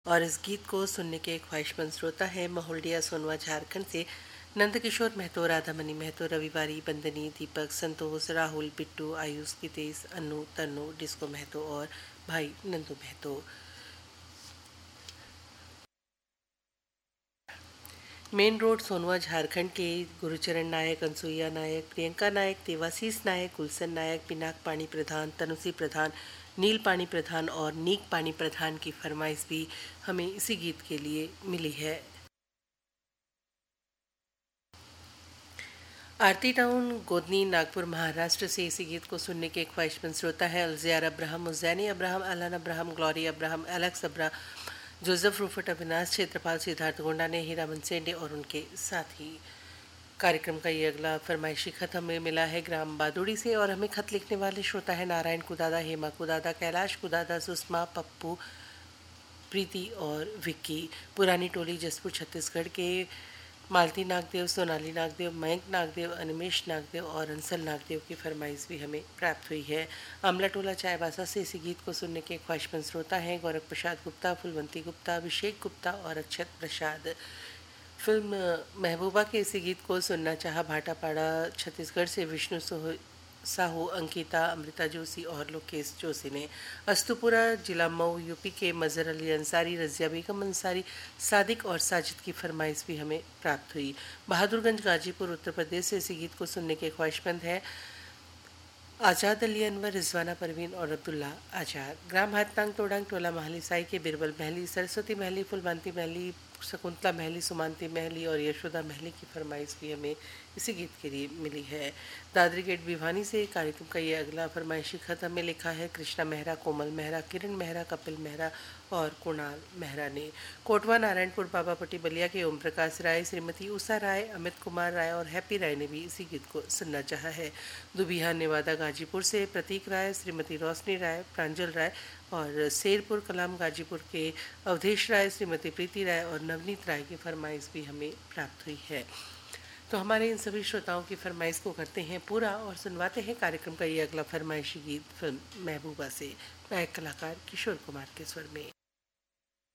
और इस गीत को सुनने के एक ख्वाहिशमंद श्रोता है महुलिया सोनवा झारखंड से नंदकिशोर महतो, राधामणि महतो, रविवारी, बंदनी, दीपक, संतोष, राहुल, बिट्टू, आयुष, कितेश, अनु, तन्नू, डिस्को महतो और भाई नंदू महतो। मेन रोड सोनवा झारखंड के गुरुचरण नायक, अनसुईया नायक, प्रियंका नायक, देवाशीष नायक, गुलशन नायक, पिनाक पानी प्रधान, तनुश्री प्रधान, नील पानी प्रधान और नीक पानी प्रधान की फरमाइश भी हमें इसी गीत के लिए मिली है। आरती टाउन, गोदनी, नागपुर, महाराष्ट्र से इसी गीत को सुनने के एक ख्वाहिशमंद श्रोता है अल्जियार Abraham, Ujjaini Abraham, Alan Abraham, glory Abraham, Alex Abraham, Joseph रूफट, Avinash क्षेत्रपाल, सिद्धार्थ गोंडा ने हीरा मनसेंडे और उनके साथी। कार्यक्रम का ये अगला फरमाइशी खत हमें मिला है ग्राम बादुड़ी से और हमें खत लिखने वाले श्रोता है नारायण कुदादा, हेमा कुदादा, कैलाश कुदादा, सुषमा, पप्पू, प्रीति और विक्की। पुरानी टोली, जसपुर, छत्तीसगढ़ के मालती नागदेव, सोनाली नागदेव, मयंक नागदेव, अनिमेश नागदेव और अंसल नागदेव की फरमाइश भी हमें प्राप्त हुई है। आमला टोला चायबासा से इसी गीत को सुनने के ख्वाहिशमंद श्रोता हैं गोरख प्रसाद गुप्ता, फुलवंती गुप्ता, अभिषेक गुप्ता और अक्षत प्रसाद। फिल्म महबूबा के इसी गीत को सुनना चाहा भाटापाड़ा छत्तीसगढ़ से विष्णु साहू, अंकिता, अमृता जोशी और लोकेश जोशी ने। अस्तुपुरा जिला मऊ यूपी के मजहर अली अंसारी, रजिया बेगम अंसारी, सादिक और साजिद की फरमाइश भी हमें प्राप्त हुई। बहादुरगंज गाजीपुर उत्तर प्रदेश से इसी गीत को सुनने के ख्वाहिशमंद है आज़ाद अली अनवर, रिजवाना परवीन और अब्दुल्ला आज़ाद। ग्राम हाथतांग तोडांग टोला महली साई के बिरबल महली, सरस्वती महली, फुलवंती महली, शकुंतला महली, सुमांती महली और यशोदा महली की फरमाइश भी हमें इसी गीत के लिए मिली है। दादरी गेट भिवानी से कार्यक्रम का ये अगला फरमाइशी खत हमें लिखा है कृष्णा मेहरा, कोमल मेहरा, किरण मेहरा, कपिल मेहरा और कुणाल मेहरा ने। कोटवा नारायणपुर बाबापट्टी बलिया के ओम प्रकाश राय, श्रीमती उषा राय, अमित कुमार राय और हैप्पी राय ने भी इसी गीत को सुनना चाहा है। दुबिहा नेवादा गाजीपुर से प्रतीक राय, श्रीमती रोशनी राय, प्रांजल राय और शेरपुर कलाम गाजीपुर के अवधेश राय, श्रीमती प्रीति राय और नवनीत राय की फरमाइश भी हमें प्राप्त हुई है। तो हमारे इन सभी श्रोताओं की फरमाइश को करते हैं पूरा और सुनवाते हैं कार्यक्रम का ये अगला फरमाइशी गीत फिल्म महबूबा से गायक कलाकार किशोर कुमार के स्वर में।